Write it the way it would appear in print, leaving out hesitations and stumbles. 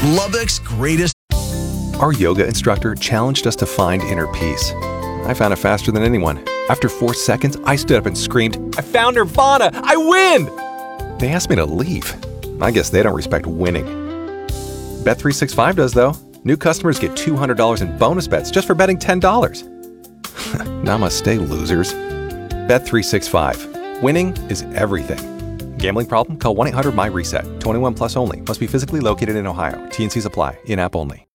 Lubbock's greatest. Our yoga instructor challenged us to find inner peace. I found it faster than anyone. After 4 seconds, I stood up and screamed, "I found Nirvana! I win!" They asked me to leave. I guess they don't respect winning. Bet365 does, though. New customers get $200 in bonus bets just for betting $10. Namaste, losers. Bet365. Winning is everything. Gambling problem? Call 1-800-MY-RESET. 21 plus only. Must be physically located in Ohio. T&Cs apply. In-app only.